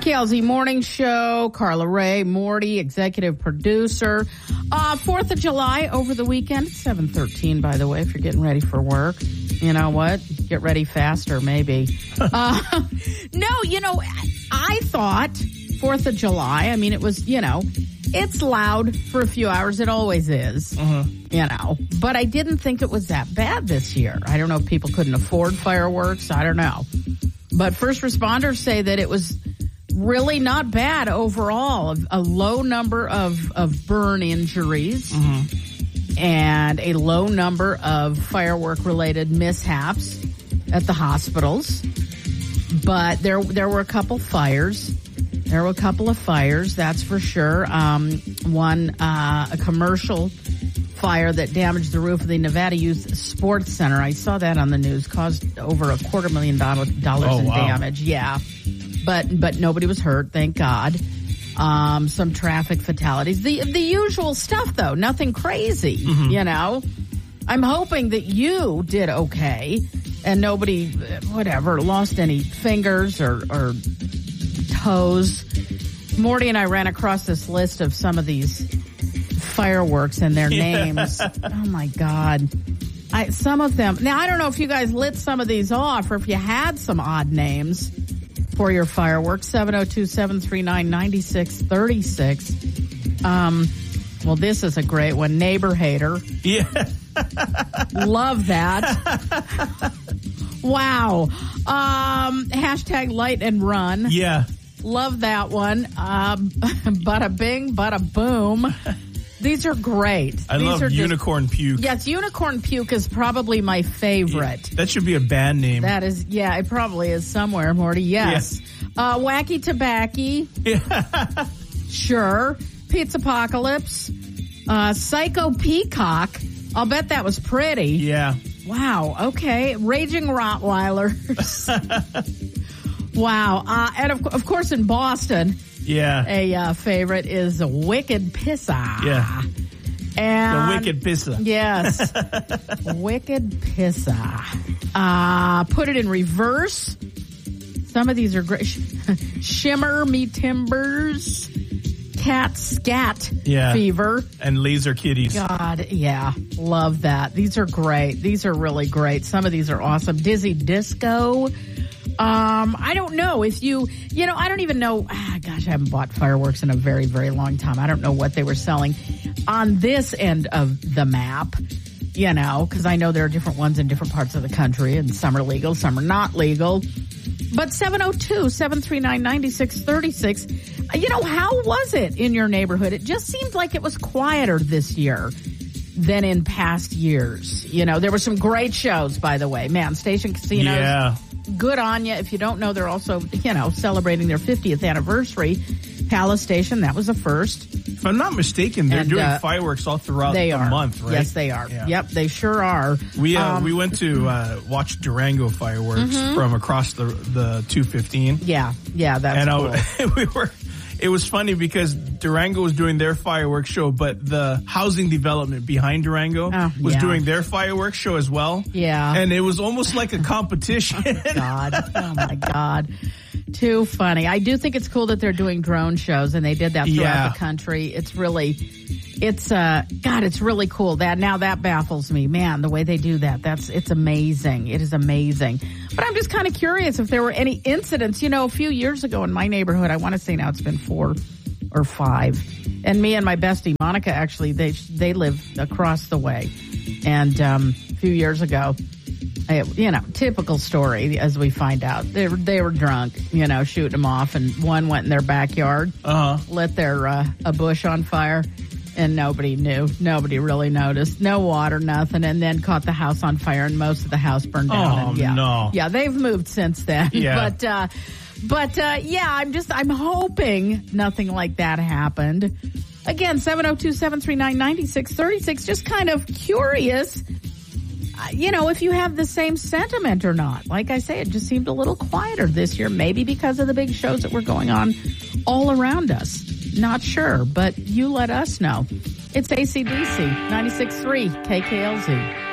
KKLZ Morning Show, Carla Ray, Morty, executive producer. 4th of July over the weekend, 7:13, by the way, if you're getting ready for work. You know what? Get ready faster, maybe. No, I thought 4th of July, I mean, it was, it's loud for a few hours. It always is, But I didn't think it was that bad this year. I don't know if people couldn't afford fireworks. I don't know. But first responders say that it was really not bad overall. A low number of burn injuries and a low number of firework-related mishaps at the hospitals. But there were a couple fires. There were a couple of fires, that's for sure. One, a commercial fire that damaged the roof of the Nevada Youth Sports Center. I saw that on the news, caused over $250,000 in damage. Yeah. But nobody was hurt, thank God. Some traffic fatalities. The usual stuff, though. Nothing crazy, I'm hoping that you did okay and nobody, lost any fingers or toes. Morty and I ran across this list of some of these fireworks and their names. Oh, my God. Some of them. Now, I don't know if you guys lit some of these off or if you had some odd names for your fireworks. 702-739-9636. Well, this is a great one. Neighbor hater. Yeah. Love that. Wow. Hashtag light and run. Yeah. Love that one. Bada bing, bada boom. These are great. I love Unicorn Puke. Yes, Unicorn Puke is probably my favorite. Yeah, that should be a band name. That is, yeah, it probably is somewhere, Morty. Yes. Yeah. Wacky Tobacco. Yeah. Sure. Pizza Apocalypse. Psycho Peacock. I'll bet that was pretty. Yeah. Wow. Okay. Raging Rottweilers. Wow. And of course in Boston. Yeah. A favorite is a Wicked Pissa. Yeah. And the Wicked Pissa. Yes. Wicked Pissa. Put it in reverse. Some of these are great. Shimmer Me Timbers. Cat Scat Fever. And Laser Kitties. God, yeah. Love that. These are great. These are really great. Some of these are awesome. Dizzy Disco. I don't know if I don't even know. Gosh, I haven't bought fireworks in a very, very long time. I don't know what they were selling on this end of the map, because I know there are different ones in different parts of the country and some are legal, some are not legal. But 702-739-9636, how was it in your neighborhood? It just seemed like it was quieter this year than in past years. There were some great shows, by the way. Man, Station Casinos. Yeah. Good on you. If you don't know, they're also, celebrating their 50th anniversary. Palace Station, that was the first. If I'm not mistaken, they're doing fireworks all throughout the month, right? Yes, they are. Yeah. Yep, they sure are. We went to watch Durango fireworks from across the 215. Yeah, that's cool. And it was funny because Durango was doing their fireworks show, but the housing development behind Durango was doing their fireworks show as well. Yeah. And it was almost like a competition. Oh my God. Too funny. I do think it's cool that they're doing drone shows, and they did that throughout the country. It's really cool. That baffles me. Man, the way they do that, it's amazing. It is amazing. But I'm just kind of curious if there were any incidents, a few years ago in my neighborhood. I want to say now it's been 4 or 5. And me and my bestie, Monica, actually, they live across the way. And a few years ago, typical story as we find out. They were drunk, shooting them off, and one went in their backyard, lit their a bush on fire, and nobody knew. Nobody really noticed. No water, nothing, and then caught the house on fire, and most of the house burned down. No. Yeah, they've moved since then. Yeah. But I'm hoping nothing like that happened. Again, 702-739-9636. Just kind of curious. If you have the same sentiment or not. Like I say, it just seemed a little quieter this year, maybe because of the big shows that were going on all around us. Not sure, but you let us know. It's AC/DC 96.3 KKLZ.